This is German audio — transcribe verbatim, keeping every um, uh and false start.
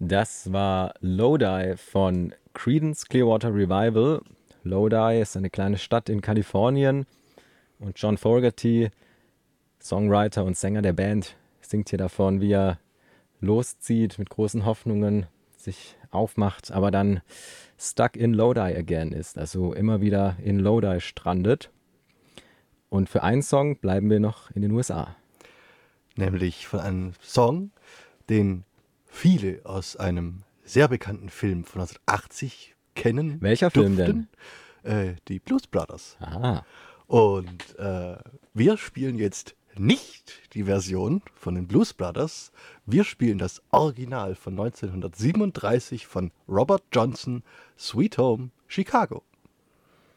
Das war Lodi von Creedence Clearwater Revival. Lodi ist eine kleine Stadt in Kalifornien und John Fogerty, Songwriter und Sänger der Band, singt hier davon, wie er loszieht mit großen Hoffnungen, sich aufmacht, aber dann stuck in Lodi again ist, also immer wieder in Lodi strandet. Und für einen Song bleiben wir noch in den U S A. Nämlich von einem Song, den viele aus einem sehr bekannten Film von neunzehnhundertachtzig kennen. Welcher Film dürften. Äh, die Blues Brothers. Aha. Und äh, wir spielen jetzt nicht die Version von den Blues Brothers. Wir spielen das Original von neunzehnhundertsiebenunddreißig von Robert Johnson, Sweet Home, Chicago.